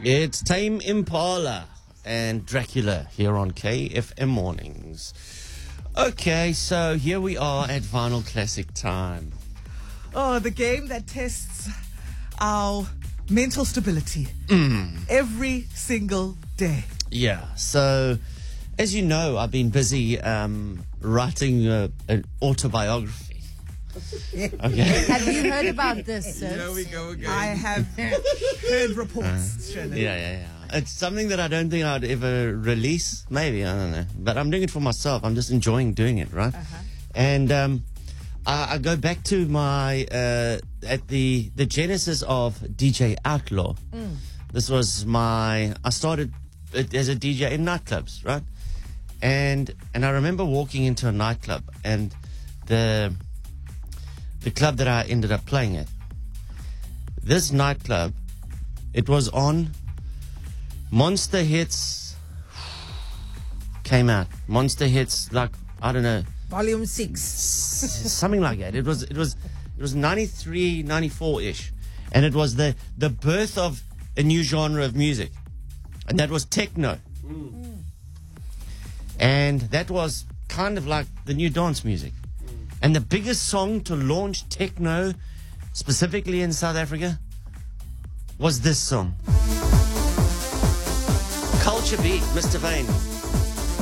It's Tame Impala and Dracula here on KFM Mornings. Okay, so here we are at Vinyl Classic time. Oh, the game that tests our mental stability every single day. Yeah, so as you know, I've been busy writing an autobiography. Okay. Have you heard about this, sir? Here we go again. I have heard reports, Shannon. Yeah. It's something that I don't think I'd ever release. Maybe, I don't know. But I'm doing it for myself. I'm just enjoying doing it, right? And I go back to my, at the genesis of DJ Outlaw. This was I started as a DJ in nightclubs, right? And I remember walking into a nightclub and the club that I ended up playing at. This nightclub, it was on Monster Hits came out. Monster Hits, like, I don't know, Volume 6. something like that. It was 93, 94-ish. And it was the birth of a new genre of music. And that was techno. And that was kind of like the new dance music. And the biggest song to launch techno, specifically in South Africa, was this song. Culture Beat, Mr. Vane.